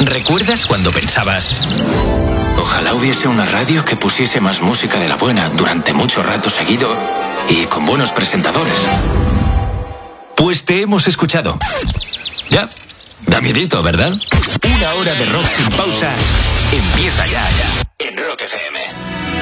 ¿Recuerdas cuando pensabas: ojalá hubiese una radio que pusiese más música de la buena durante mucho rato seguido y con buenos presentadores? Pues te hemos escuchado. Ya, da miedito, ¿verdad? Una hora de rock sin pausa empieza ya.